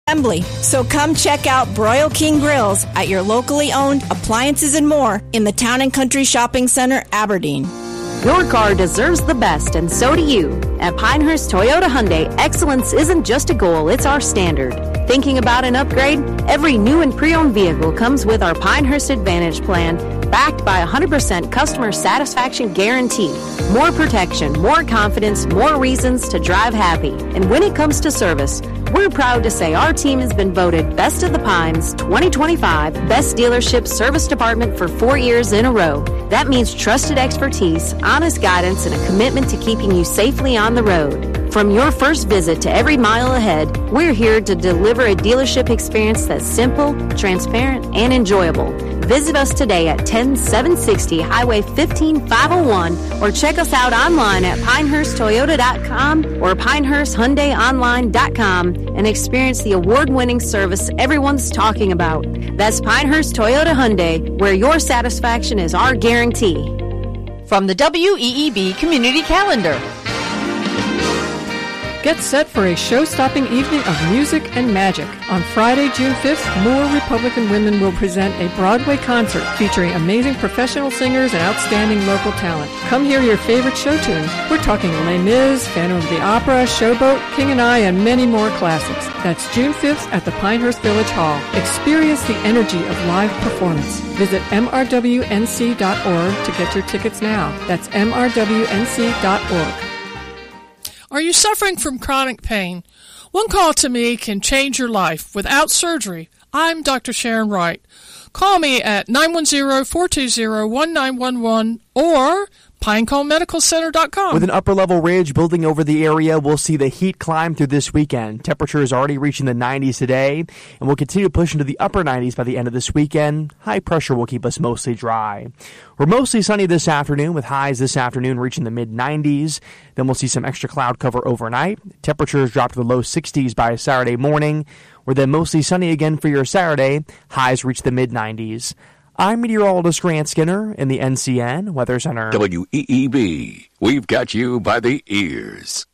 Assembly. So come check out Broil King Grills at your locally owned Appliances and More in the Town and Country Shopping Center, Aberdeen. Your car deserves the best, and so do you. At Pinehurst Toyota Hyundai, excellence isn't just a goal, it's our standard. Thinking about an upgrade? Every new and pre-owned vehicle comes with our Pinehurst Advantage plan, backed by 100% customer satisfaction guarantee. More protection, more confidence, more reasons to drive happy. And when it comes to service, we're proud to say our team has been voted Best of the Pines 2025 Best Dealership Service Department for 4 years in a row. That means trusted expertise, honest guidance, and a commitment to keeping you safely on the road. From your first visit to every mile ahead, we're here to deliver a dealership experience that's simple, transparent, and enjoyable. Visit us today at 10760 Highway 15501 or check us out online at pinehursttoyota.com or pinehursthyundaiονline.com and experience the award-winning service everyone's talking about. That's Pinehurst Toyota Hyundai, where your satisfaction is our guarantee. From the WEEB Community Calendar. Get set for a show-stopping evening of music and magic. On Friday, June 5th, More Republican Women will present a Broadway concert featuring amazing professional singers and outstanding local talent. Come hear your favorite show tunes. We're talking Les Mis, Phantom of the Opera, Showboat, King and I, and many more classics. That's June 5th at the Pinehurst Village Hall. Experience the energy of live performance. Visit mrwnc.org to get your tickets now. That's mrwnc.org. Are you suffering from chronic pain? One call to me can change your life without surgery. I'm Dr. Sharon Wright. Call me at 910-420-1911 or PineConeMedicalCenter.com. With an upper-level ridge building over the area, we'll see the heat climb through this weekend. Temperatures already reaching the 90s today, and we'll continue to push into the upper 90s by the end of this weekend. High pressure will keep us mostly dry. We're mostly sunny this afternoon, with highs this afternoon reaching the mid-90s. Then we'll see some extra cloud cover overnight. Temperatures drop to the low 60s by Saturday morning. We're then mostly sunny again for your Saturday. Highs reach the mid-90s. I'm meteorologist Grant Skinner in the NCN Weather Center. WEEB, we've got you by the ears.